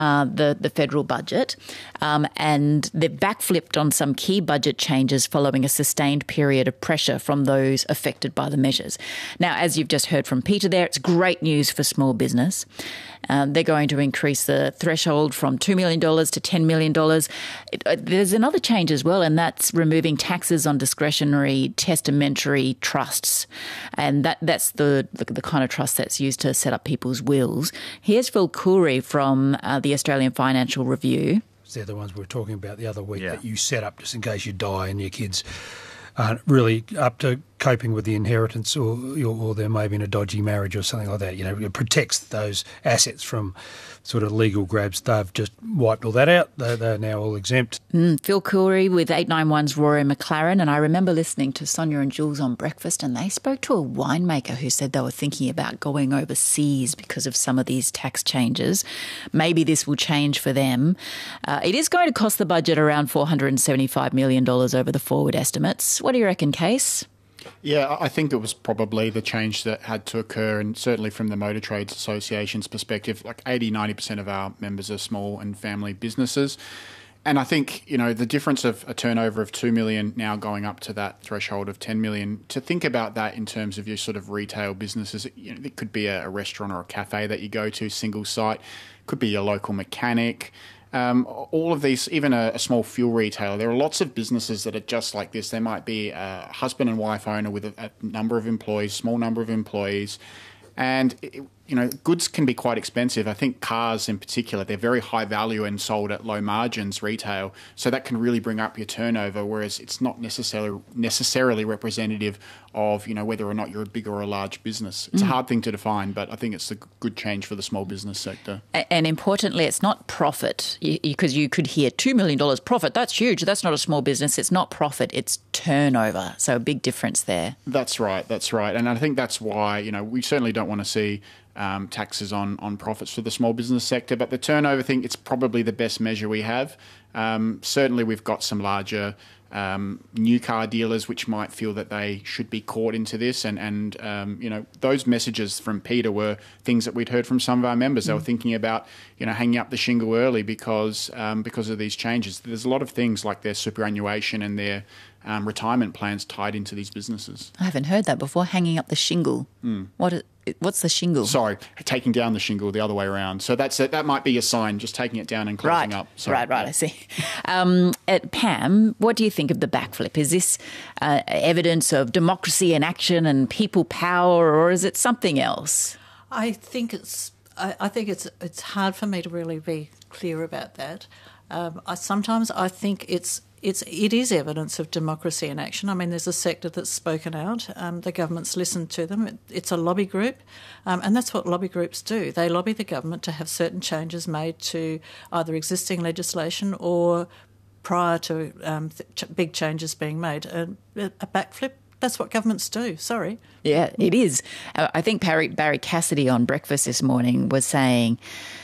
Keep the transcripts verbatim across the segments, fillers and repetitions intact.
Uh, the, the federal budget, um, and they've backflipped on some key budget changes following a sustained period of pressure from those affected by the measures. Now, as you've just heard from Peter there, it's great news for small business. Um, they're going to increase the threshold from two million dollars to ten million dollars. It, uh, there's another change as well, and that's removing taxes on discretionary testamentary trusts. And that that's the, the, the kind of trust that's used to set up people's wills. Here's Phil Coorey from uh, the Australian Financial Review. They're the ones we were talking about the other week yeah. that you set up just in case you die and your kids aren't really up to coping with the inheritance, or, or they're maybe in a dodgy marriage or something like that. You know, it protects those assets from sort of legal grabs. They've just wiped all that out. They're, they're now all exempt. Mm, Phil Coorey with eight nine one's Rory McLaren. And I remember listening to Sonia and Jules on Breakfast, and they spoke to a winemaker who said they were thinking about going overseas because of some of these tax changes. Maybe this will change for them. Uh, it is going to cost the budget around four hundred seventy-five million dollars over the forward estimates. What do you reckon, Case? Yeah, I think it was probably the change that had to occur, and certainly from the Motor Trades Association's perspective, like eighty, ninety percent of our members are small and family businesses. And I think, you know, the difference of a turnover of two million now going up to that threshold of ten million, to think about that in terms of your sort of retail businesses, you know, it could be a, a restaurant or a cafe that you go to, single site, could be your local mechanic. Um, all of these, even a, a small fuel retailer, there are lots of businesses that are just like this. There might be a husband and wife owner with a, a number of employees, small number of employees. And, it, you know, goods can be quite expensive. I think cars in particular, they're very high value and sold at low margins retail. So that can really bring up your turnover, whereas it's not necessarily necessarily representative of, you know, whether or not you're a big or a large business. It's mm. a hard thing to define, but I think it's a good change for the small business sector. And importantly, it's not profit, because you, you could hear two million dollars profit. That's huge. That's not a small business. It's not profit. It's turnover. So a big difference there. That's right. That's right. And I think that's why, you know, we certainly don't want to see um, taxes on, on profits for the small business sector. But the turnover thing, it's probably the best measure we have. Um, certainly we've got some larger Um, new car dealers which might feel that they should be caught into this, and, and um, you know, those messages from Peter were things that we'd heard from some of our members. Mm. They were thinking about, you know, hanging up the shingle early because um, because of these changes. There's a lot of things like their superannuation and their um, retirement plans tied into these businesses. I haven't heard that before, hanging up the shingle. Mm. What is, What's the shingle? Sorry, taking down the shingle the other way around. So that's a, that might be a sign, just taking it down and closing right. up. Sorry. Right, right, I see. Um, at Pam, what do you think of the backflip? Is this uh, evidence of democracy in action and people power, or is it something else? I think it's I, I think it's it's hard for me to really be clear about that. Um, I, sometimes I think it's It's it is evidence of democracy in action. I mean, there's a sector that's spoken out. Um, the government's listened to them. It, it's a lobby group, um, and that's what lobby groups do. They lobby the government to have certain changes made to either existing legislation or prior to um, ch- big changes being made. A, a backflip. That's what governments do. Sorry. Yeah, it is. I think Barry, Barry Cassidy on Breakfast this morning was saying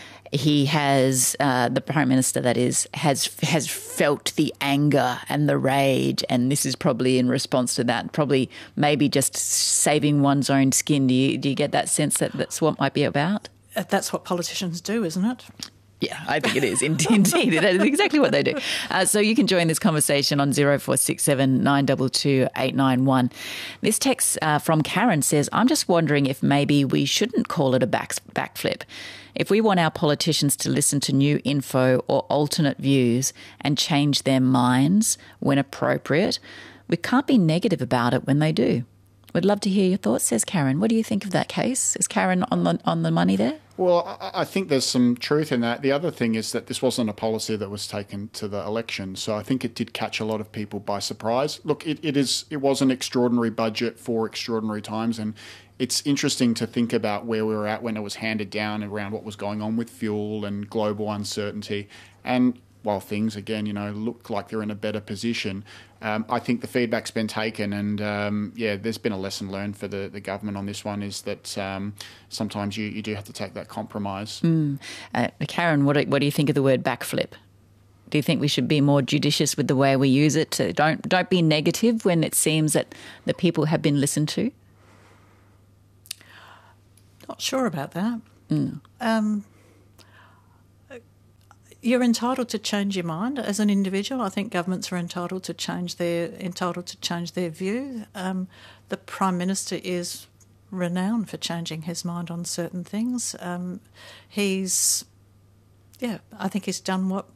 he has, uh, the Prime Minister that is, has has felt the anger and the rage, and this is probably in response to that, probably maybe just saving one's own skin. Do you, do you get that sense that that's what might be about? That's what politicians do, isn't it? Yeah, I think it is. Indeed, it is exactly what they do. Uh, so you can join this conversation on zero four six seven nine two two eight nine one. This text uh, from Karen says, I'm just wondering if maybe we shouldn't call it a back, backflip. If we want our politicians to listen to new info or alternate views and change their minds when appropriate, we can't be negative about it when they do. We'd love to hear your thoughts, says Karen. What do you think of that case? Is Karen on the, on the money there? Well, I think there's some truth in that. The other thing is that this wasn't a policy that was taken to the election, so I think it did catch a lot of people by surprise. Look, it, it is it was an extraordinary budget for extraordinary times, and it's interesting to think about where we were at when it was handed down around what was going on with fuel and global uncertainty. And while things, again, you know, look like they're in a better position, um, I think the feedback's been taken, and um, yeah, there's been a lesson learned for the, the government on this one, is that um, sometimes you, you do have to take that compromise. Mm. Uh, Karen, what do, what do you think of the word backflip? Do you think we should be more judicious with the way we use it? To don't don't be negative when it seems that the people have been listened to? Not sure about that. Mm. Um, you're entitled to change your mind as an individual. I think governments are entitled to change their entitled to change their view. Um, the Prime Minister is renowned for changing his mind on certain things. Um, he's, yeah, I think he's done what.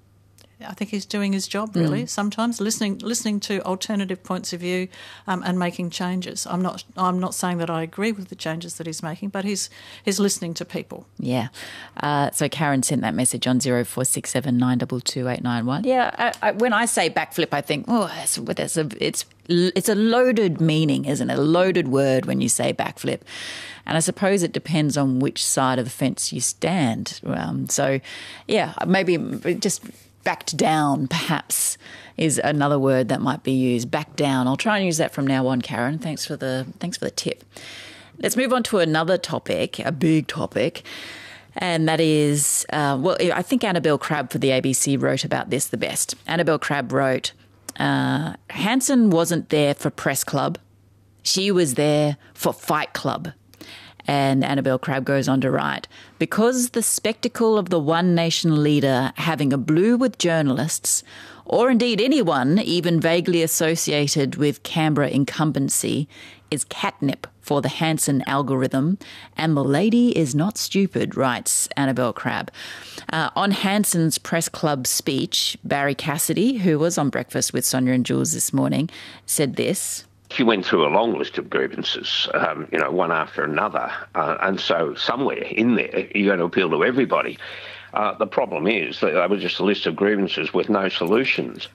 I think he's doing his job, really. Mm. Sometimes listening, listening to alternative points of view, um, and making changes. I'm not, I'm not saying that I agree with the changes that he's making, but he's he's listening to people. Yeah. Uh, so Karen sent that message on zero four six seven nine two two eight nine one. Yeah. I, I, when I say backflip, I think, oh, that's, that's a, it's it's a loaded meaning, isn't it? A loaded word when you say backflip. And I suppose it depends on which side of the fence you stand. Um, so, yeah, maybe just. Backed down, perhaps, is another word that might be used. Back down. I'll try and use that from now on, Karen. Thanks for the thanks for the tip. Let's move on to another topic, a big topic, and that is, uh, well, I think Annabelle Crabb for the A B C wrote about this the best. Annabelle Crabb wrote, uh, Hanson wasn't there for Press Club. She was there for Fight Club. And Annabelle Crabb goes on to write, because the spectacle of the One Nation leader having a blue with journalists, or indeed anyone even vaguely associated with Canberra incumbency, is catnip for the Hanson algorithm, and the lady is not stupid, writes Annabelle Crabb. Uh, on Hanson's Press Club speech, Barry Cassidy, who was on Breakfast with Sonia and Jules this morning, said this. She went through a long list of grievances, um, you know, one after another. Uh, and so somewhere in there, you're going to appeal to everybody. Uh, the problem is that they were just a list of grievances with no solutions.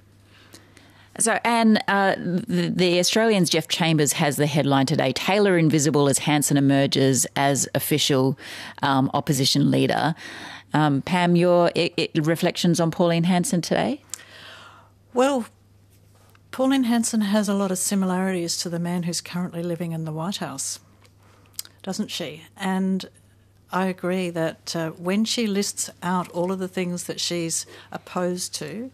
So, Anne, uh, the, the Australian's Jeff Chambers has the headline today, Taylor invisible as Hanson emerges as official um, opposition leader. Um, Pam, your I- I reflections on Pauline Hanson today? Well, Pauline Hanson has a lot of similarities to the man who's currently living in the White House, doesn't she? And I agree that uh, when she lists out all of the things that she's opposed to,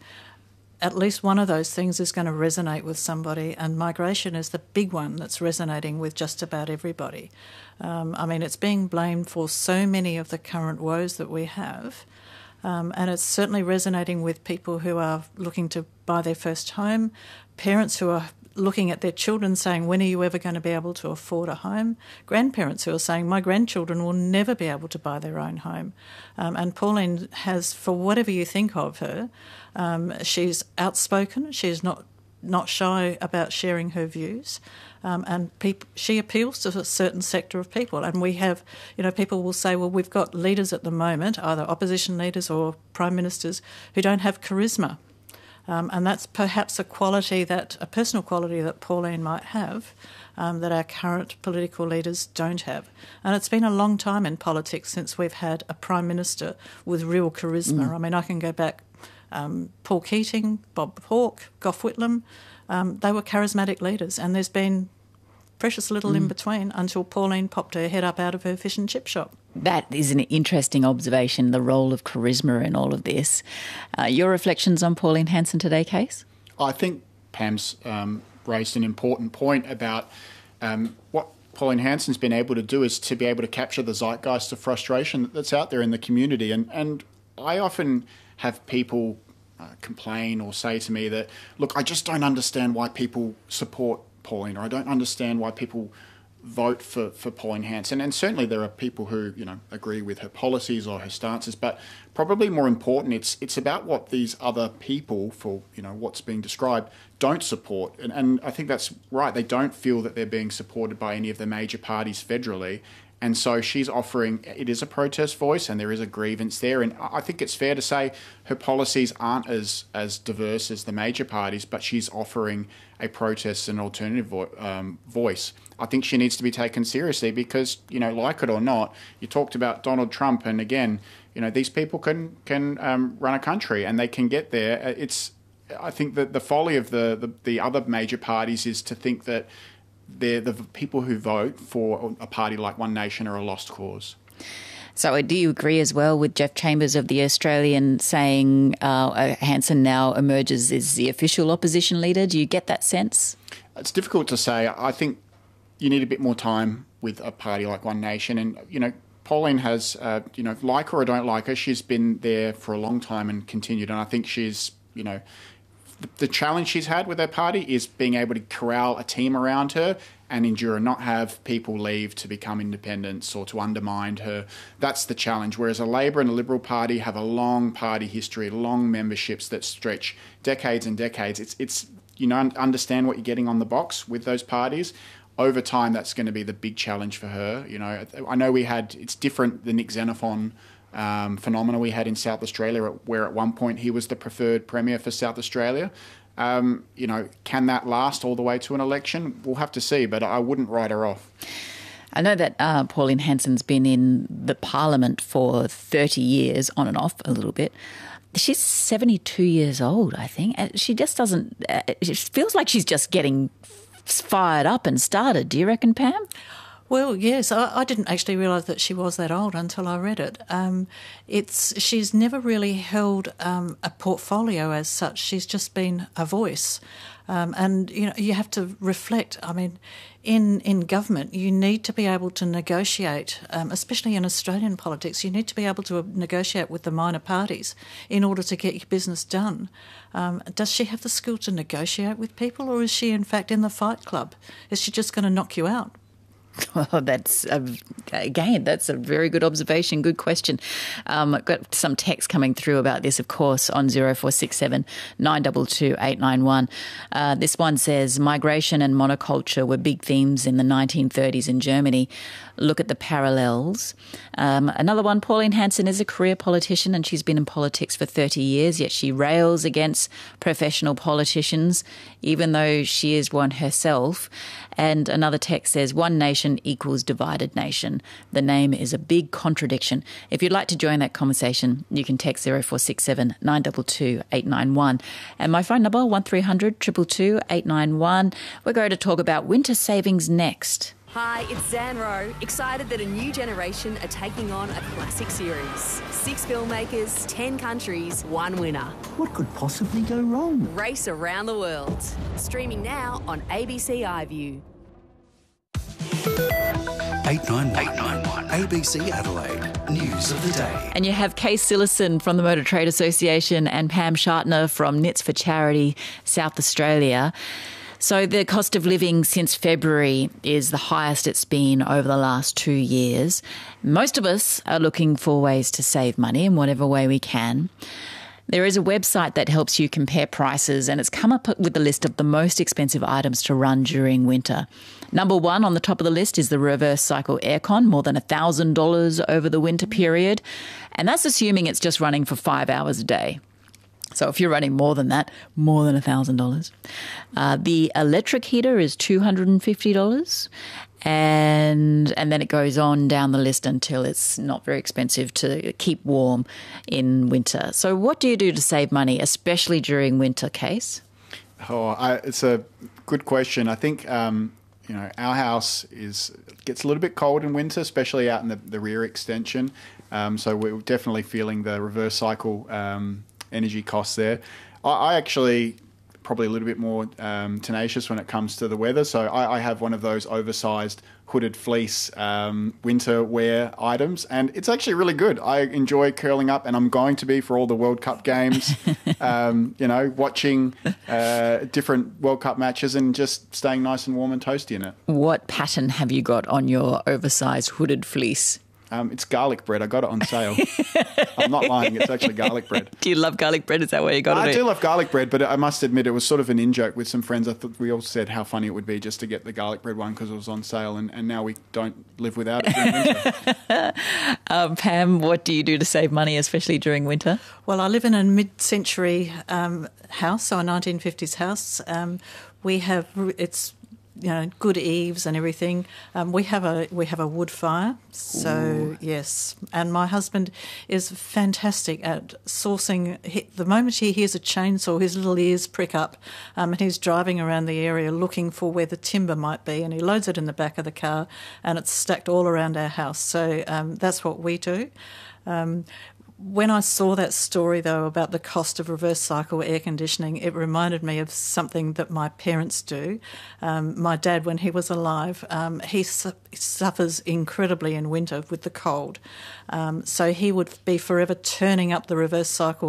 at least one of those things is going to resonate with somebody, and migration is the big one that's resonating with just about everybody. Um, I mean, it's being blamed for so many of the current woes that we have. Um, and it's certainly resonating with people who are looking to buy their first home, parents who are looking at their children saying, when are you ever going to be able to afford a home? Grandparents who are saying, my grandchildren will never be able to buy their own home. Um, and Pauline has, for whatever you think of her, um, she's outspoken, she's not not shy about sharing her views, um, and peop- she appeals to a certain sector of people. And we have, you know, people will say, well, we've got leaders at the moment, either opposition leaders or prime ministers, who don't have charisma. Um, and that's perhaps a quality that, a personal quality that Pauline might have, um, that our current political leaders don't have. And it's been a long time in politics since we've had a prime minister with real charisma. Mm. I mean, I can go back, um, Paul Keating, Bob Hawke, Gough Whitlam, um, they were charismatic leaders, and there's been precious little mm. in between until Pauline popped her head up out of her fish and chip shop. That is an interesting observation, the role of charisma in all of this. Uh, your reflections on Pauline Hanson today, Case? I think Pam's um, raised an important point about um, what Pauline Hanson's been able to do is to be able to capture the zeitgeist of frustration that's out there in the community. And, and I often have people uh, complain or say to me that, look, I just don't understand why people support Pauline, or I don't understand why people vote for, for Pauline Hanson. And certainly there are people who, you know, agree with her policies or her stances, but probably more important, it's it's about what these other people, for, you know, what's being described, don't support. And, and I think that's right. They don't feel that they're being supported by any of the major parties federally. And so she's offering, it is a protest voice and there is a grievance there. And I think it's fair to say her policies aren't as, as diverse as the major parties, but she's offering a protest and alternative vo- um, voice. I think she needs to be taken seriously because, you know, like it or not, you talked about Donald Trump, and again, you know, these people can can um, run a country and they can get there. It's, I think that the folly of the, the, the other major parties is to think that they're the people who vote for a party like One Nation are a lost cause. So do you agree as well with Jeff Chambers of The Australian saying uh, Hanson now emerges as the official opposition leader? Do you get that sense? It's difficult to say. I think you need a bit more time with a party like One Nation. And, you know, Pauline has, uh, you know, like her or don't like her, she's been there for a long time and continued. And I think she's, you know, the, the challenge she's had with her party is being able to corral a team around her and endure and not have people leave to become independents or to undermine her. That's the challenge. Whereas a Labor and a Liberal Party have a long party history, long memberships that stretch decades and decades. It's, it's you know, understand what you're getting on the box with those parties. Over time, that's going to be the big challenge for her. You know, I know we had, it's different, the Nick Xenophon um, phenomena we had in South Australia, where at one point he was the preferred premier for South Australia. Um, you know, can that last all the way to an election? We'll have to see, but I wouldn't write her off. I know that uh, Pauline Hanson's been in the Parliament for thirty years, on and off a little bit. She's seventy-two years old, I think. She just doesn't, it feels like she's just getting fired up and started. Do you reckon, Pam? Well, yes, I, I didn't actually realise that she was that old until I read it. Um, it's she's never really held um, a portfolio as such. She's just been a voice, um, and you know you have to reflect. I mean, in in government, you need to be able to negotiate, um, especially in Australian politics. You need to be able to negotiate with the minor parties in order to get your business done. Um, does she have the skill to negotiate with people, or is she in fact in the fight club? Is she just going to knock you out? Well, that's, a, again, that's a very good observation, good question. Um, I've got some text coming through about this, of course, on zero four six seven nine two two eight nine one. Uh, this one says, migration and monoculture were big themes in the nineteen thirties in Germany. Look at the parallels. Um, another one, Pauline Hanson is a career politician and she's been in politics for thirty years, yet she rails against professional politicians, even though she is one herself. And another text says, one nation equals divided nation. The name is a big contradiction. If you'd like to join that conversation, you can text zero four six seven nine two two eight nine one. And my phone number, one three hundred two two two eight nine one. We're going to talk about winter savings next. Hi, it's Zan Rowe, excited that a new generation are taking on a classic series. Six filmmakers, ten countries, one winner. What could possibly go wrong? Race around the world. Streaming now on A B C iView. eight nine one, A B C Adelaide, News of the Day. And you have Kay Sillison from the Motor Trade Association and Pam Shartner from Knits for Charity, South Australia. So the cost of living since February is the highest it's been over the last two years. Most of us are looking for ways to save money in whatever way we can. There is a website that helps you compare prices, and it's come up with a list of the most expensive items to run during winter. Number one on the top of the list is the reverse cycle aircon, more than one thousand dollars over the winter period. And that's assuming it's just running for five hours a day. So if you're running more than that, more than one thousand dollars. Uh, the electric heater is two hundred fifty dollars. And and then it goes on down the list until it's not very expensive to keep warm in winter. So what do you do to save money, especially during winter, Case? Oh, I, it's a good question. I think, um, you know, our house is gets a little bit cold in winter, especially out in the, the rear extension. Um, so we're definitely feeling the reverse cycle um energy costs there. I, I actually probably a little bit more um, tenacious when it comes to the weather. So I, I have one of those oversized hooded fleece um, winter wear items, and it's actually really good. I enjoy curling up, and I'm going to be for all the World Cup games, um, you know, watching uh, different World Cup matches and just staying nice and warm and toasty in it. What pattern have you got on your oversized hooded fleece? Um, it's garlic bread. I got it on sale. I'm not lying. It's actually garlic bread. Do you love garlic bread? Is that where you got I it? I do love garlic bread, but I must admit it was sort of an in-joke with some friends. I thought we all said how funny it would be just to get the garlic bread one because it was on sale, and, and now we don't live without it during winter. um, Pam, what do you do to save money, especially during winter? Well, I live in a mid-century um, house, so a nineteen fifties house. Um, we have it's. You know, good eaves and everything. Um, we have a we have a wood fire, so Ooh. Yes. And my husband is fantastic at sourcing. He, the moment he hears a chainsaw, his little ears prick up, um, and he's driving around the area looking for where the timber might be, and he loads it in the back of the car, and it's stacked all around our house. So um, that's what we do. Um, when I saw that story, though, about the cost of reverse cycle air conditioning, it reminded me of something that my parents do. Um, my dad, when he was alive, um, he su- suffers incredibly in winter with the cold. Um, so he would be forever turning up the reverse cycle